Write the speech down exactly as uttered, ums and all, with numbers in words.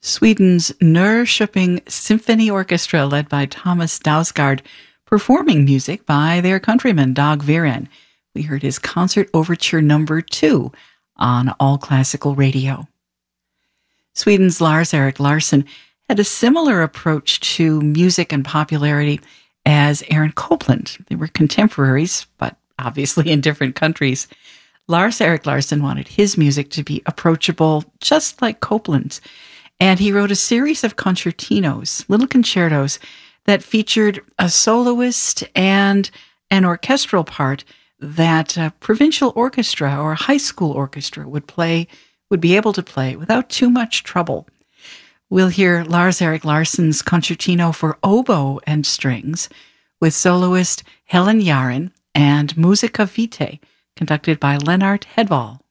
Sweden's Norrköping Symphony Orchestra, led by Thomas Dausgaard, performing music by their countryman Dag Viren. We heard his Concert Overture Number Two on All Classical Radio. Sweden's Lars-Erik Larsson had a similar approach to music and popularity as Aaron Copland. They were contemporaries, but obviously in different countries. Lars-Erik Larsson wanted his music to be approachable, just like Copland's. And he wrote a series of concertinos, little concertos, that featured a soloist and an orchestral part that a provincial orchestra or a high school orchestra would play, would be able to play without too much trouble. We'll hear Lars-Erik Larsson's concertino for oboe and strings with soloist Helen Jahren and Musica Vitae, conducted by Lennart Hedvall.